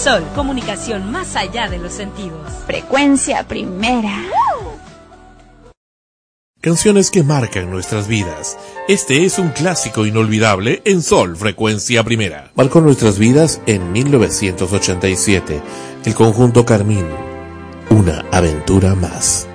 Sol, comunicación más allá de los sentidos. Frecuencia Primera. Canciones que marcan nuestras vidas. Este es un clásico inolvidable en Sol, Frecuencia Primera. Marcó nuestras vidas en 1987. El conjunto Carmín, una aventura más.